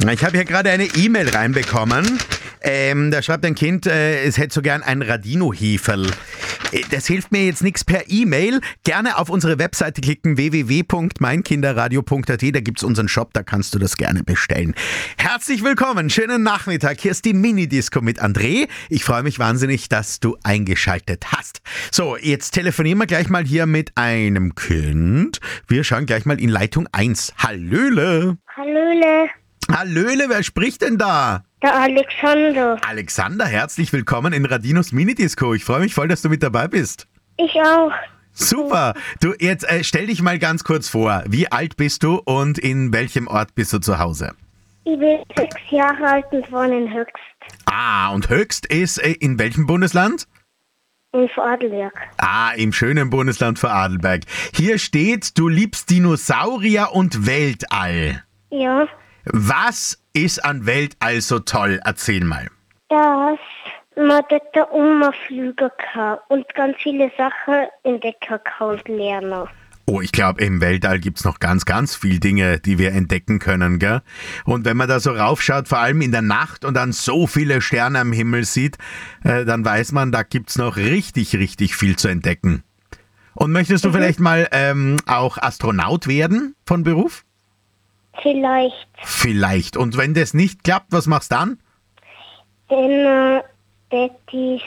Ich habe hier gerade eine E-Mail reinbekommen. Da schreibt ein Kind, es hätte so gern ein Radino-Heferl. Das hilft mir jetzt nichts per E-Mail. Gerne auf unsere Webseite klicken, www.meinkinderradio.at. Da gibt's unseren Shop, da kannst du das gerne bestellen. Herzlich willkommen, schönen Nachmittag. Hier ist die Mini-Disco mit André. Ich freue mich wahnsinnig, dass du eingeschaltet hast. So, jetzt telefonieren wir gleich mal hier mit einem Kind. Wir schauen gleich mal in Leitung 1. Hallöle. Hallöle, Hallöle, wer spricht denn da? der Alexander. Alexander, herzlich willkommen in Radinos Minidisco. Ich freue mich voll, dass du mit dabei bist. Ich auch. Super. Du, jetzt stell dich mal ganz kurz vor. Wie alt bist du und in welchem Ort bist du zu Hause? Ich bin 6 Jahre alt und wohne in Höchst. Und Höchst ist in welchem Bundesland? In Vorarlberg. Im schönen Bundesland Vorarlberg. Hier steht, du liebst Dinosaurier und Weltall. Ja, Was ist an Weltall so toll? Erzähl mal. dass man dort umfliegen kann und ganz viele Sachen entdecken kann und lernen. Oh, ich glaube, im Weltall gibt's noch ganz, ganz viel Dinge, die wir entdecken können, gell? Und wenn man da so raufschaut, vor allem in der Nacht und dann so viele Sterne am Himmel sieht, dann weiß man, da gibt's noch richtig, richtig viel zu entdecken. Und möchtest du vielleicht mal auch Astronaut werden von Beruf? Vielleicht, Vielleicht. Und wenn das nicht klappt, was machst du dann? wenn die